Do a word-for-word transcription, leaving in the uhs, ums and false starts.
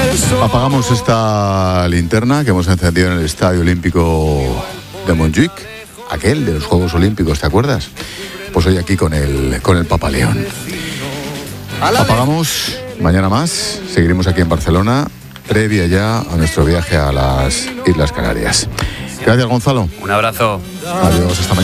Apagamos esta linterna que hemos encendido en el Estadio Olímpico de Montjuic, aquel de los Juegos Olímpicos, ¿te acuerdas? Pues hoy aquí con el, con el Papa León. Apagamos, mañana más, seguiremos aquí en Barcelona, previa ya a nuestro viaje a las Islas Canarias. Gracias, Gonzalo. Un abrazo. Adiós, hasta mañana.